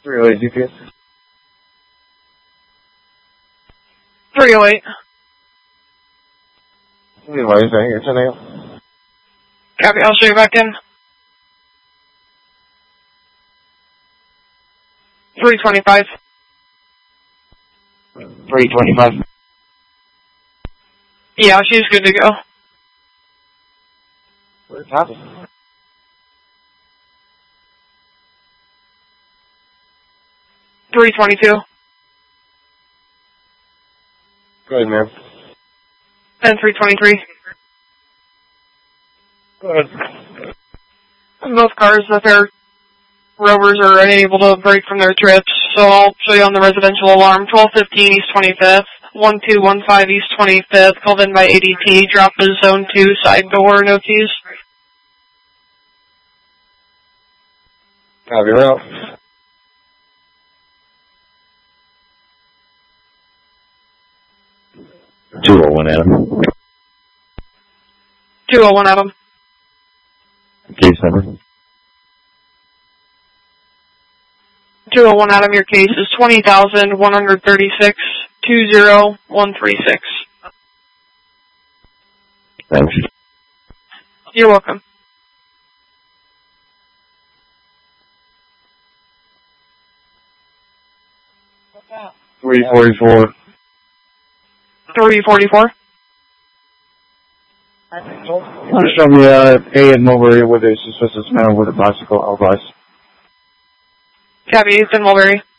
308 GPS. 308. Anyways, I hear 10 a.m. Copy, I'll show you back in. 325. 325. Yeah, she's good to go. Where's Happy? $322. Go ahead, ma'am. And $323. Go ahead. Both cars, the fare rovers are unable to break from their trips, so I'll show you on the residential alarm. 1215 East 25th, 1215 East 25th, called in by ADT, drop is zone 2, side door, no keys. Copy, route. Adam. 201 Adam. Case number. 201 Adam, your case is 20,136, 20136. Thanks. You're welcome. 344. 344. Show me A in Mulberry with a suspicious man with a bicycle. I'll advise. Copy, it's in Mulberry.